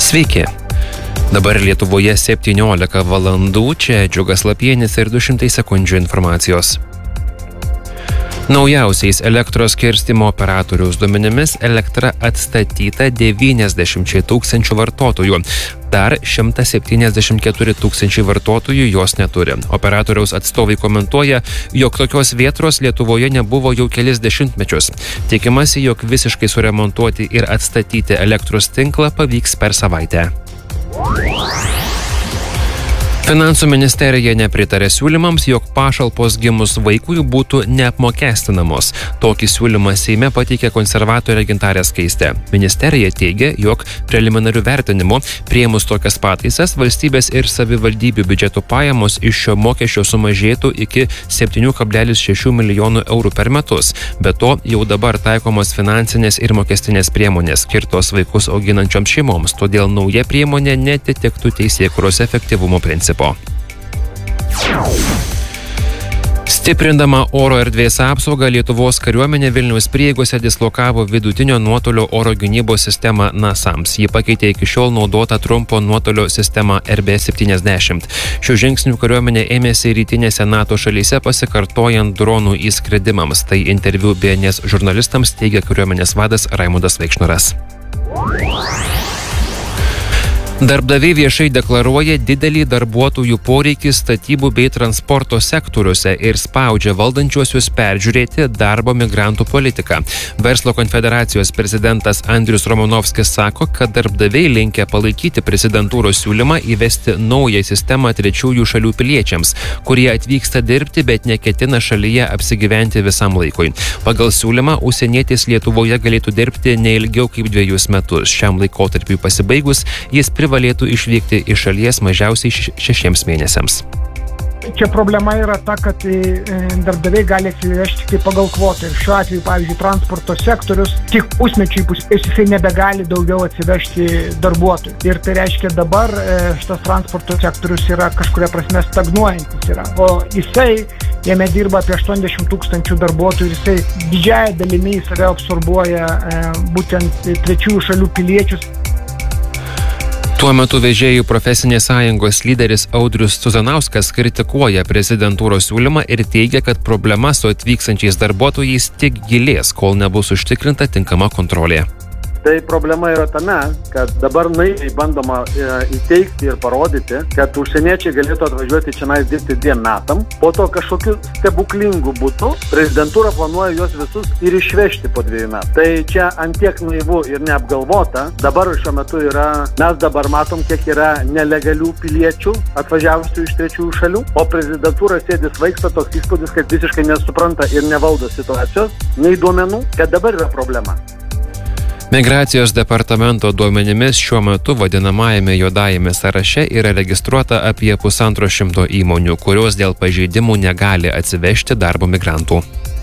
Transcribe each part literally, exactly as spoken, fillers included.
Sveiki. Dabar Lietuvoje septyniolika valandų, čia Džiugas Lapienis ir du šimtai sekundžių informacijos. Naujausiais elektros skirstymo operatoriaus duomenimis elektra atstatyta devyniasdešimčiai tūkstančių vartotojų. Dar šimtas septyniasdešimt keturi tūkstančiai vartotojų jos neturi. Operatoriaus atstovai komentuoja, jog tokios vėtros Lietuvoje nebuvo jau kelis dešimtmečius. Tikimasi, jog visiškai suremontuoti ir atstatyti elektros tinklą pavyks per savaitę. Finansų ministerija nepritarė siūlymams, jog pašalpos gimus vaikui būtų neapmokestinamos. Tokį siūlymą Seime pateikė konservatorė Gintarė Skaistė. Ministerija teigia, jog preliminariu vertinimu, priėmus tokias pataisas, valstybės ir savivaldybių biudžeto pajamos iš šio mokesčio sumažėtų iki septynių kablelis šešių milijonų eurų per metus. Be to, jau dabar taikomos finansinės ir mokestinės priemonės skirtos vaikus auginančioms šeimoms, todėl nauja priemonė neatitiktų teisėkūros efektyvumo principų. Stiprindama oro erdvės apsaugą, Lietuvos kariuomenė Vilniaus prieigose dislokavo vidutinio nuotolio oro gynybos sistemą NASAMS. Ji pakeitė iki šiol naudotą trumpo nuotolio sistemą R B septyniasdešimt. Šių žingsnių kariuomenė ėmėsi rytinėse NATO šalyse pasikartojant dronų įskridimams. Tai interviu B N S žurnalistams teigia kariuomenės vadas Raimundas Vaikšnoras. Darbdaviai viešai deklaruoja didelį darbuotojų poreikį statybų bei transporto sektoriuose ir spaudžia valdančiuosius peržiūrėti darbo migrantų politiką. Verslo konfederacijos prezidentas Andrius Romanovskis sako, kad darbdaviai linkę palaikyti prezidentūros siūlymą įvesti naują sistemą trečiųjų šalių piliečiams, kurie atvyksta dirbti, bet neketina šalyje apsigyventi visam laikui. Pagal siūlymą užsienietis Lietuvoje galėtų dirbti ne ilgiau kaip dviejus metus. Šiam laikotarpiui pasibaigus, jis privalėtų išvykti iš šalies mažiausiai šešiems mėnesiams. Čia problema yra ta, kad darbdaviai gali atsivežti kaip pagal kvotą. Ir šiuo atveju, pavyzdžiui, transporto sektorius tik pusmečiui jisai nebegali daugiau atsivežti darbuotojų. Ir tai reiškia, dabar šitas transporto sektorius yra kažkuria prasme stagnuojantis yra. O jisai, jame dirba apie aštuoniasdešimt tūkstančių darbuotojų ir jisai didžiąją dalimi į save absorbuoja būtent trečiųjų šalių piliečius. Tuo metu vežėjų profesinės sąjungos lyderis Audrius Cuzanauskas kritikuoja prezidentūros siūlymą ir teigia, kad problema su atvykstančiais darbuotojais tik gilės, kol nebus užtikrinta tinkama kontrolė. Tai problema yra tame, kad dabar naiviai bandoma e, įteikti ir parodyti, kad užsieniečiai galėtų atvažiuoti čia dirbti dviem metam. Po to kažkokiu stebuklingu būdu prezidentūra planuoja juos visus ir išvežti po dviejų metų. Tai čia antiek naivu ir neapgalvota. Dabar šiuo metu yra, mes dabar matom, kiek yra nelegalių piliečių atvažiavusių iš trečiųjų šalių, o prezidentūra sėdi svaigsta toks įspūdis, kad visiškai nesupranta ir nevaldo situacijos, nei duomenų, kad dabar yra problema. Migracijos departamento duomenimis šiuo metu vadinamajame juodajame sąraše yra registruota apie pusantro šimto įmonių, kurios dėl pažeidimų negali atsivežti darbo migrantų.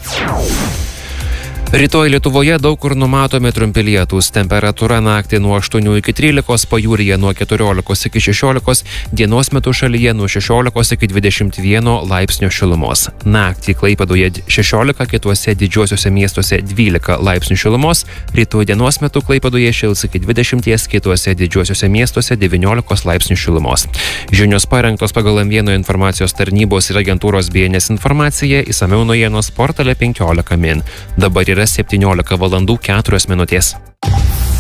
Rytoj Lietuvoje daug kur numatomi trumpi lietūs. Temperatūra naktį nuo aštuonių iki trylikos, pajūryje nuo keturiolikos iki šešiolikos, dienos metu šalyje nuo šešiolikos iki dvidešimt vieno laipsnio šilumos. Naktį Klaipėdoje šešiolika, kituose didžiuosiuose miestuose dvylika laipsnių šilumos, rytoj dienos metu Klaipėdoje šils iki dvidešimties, kituose didžiuosiuose miestuose devyniolikos laipsnių šilumos. Žinios parengtos pagal M vieno informacijos tarnybos ir agentūros B N S informaciją, išsamiau naujienos portale penkiolika min. Dabar yra septyniolika valandų keturios minutės.